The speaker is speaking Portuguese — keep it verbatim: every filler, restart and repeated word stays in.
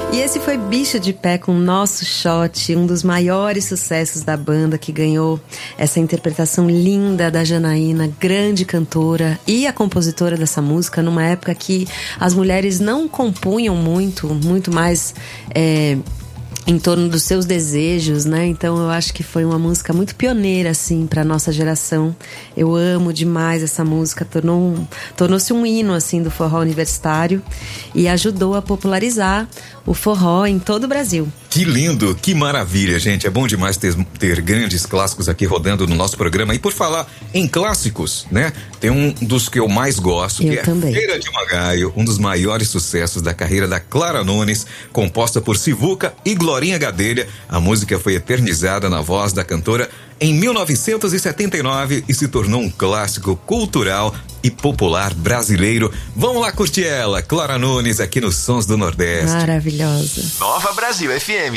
E esse foi Bicho de Pé com Nosso Shot, um dos maiores sucessos da banda, que ganhou essa interpretação linda da Janaína, grande cantora e a compositora dessa música, numa época que as mulheres não compunham muito, muito mais é, em torno dos seus desejos, né? Então eu acho que foi uma música muito pioneira, assim, pra nossa geração. Eu amo demais essa música, tornou um, tornou-se um hino, assim, do forró universitário e ajudou a popularizar o forró em todo o Brasil. Que lindo, que maravilha, gente. É bom demais ter, ter grandes clássicos aqui rodando no nosso programa. E por falar em clássicos, né? Tem um dos que eu mais gosto, eu que também. é Feira de Magaio, um dos maiores sucessos da carreira da Clara Nunes, composta por Sivuca e Glorinha Gadelha. A música foi eternizada na voz da cantora em mil novecentos e setenta e nove e se tornou um clássico cultural e popular brasileiro. Vamos lá curtir ela, Clara Nunes, aqui nos Sons do Nordeste. Maravilhosa. Nova Brasil F M.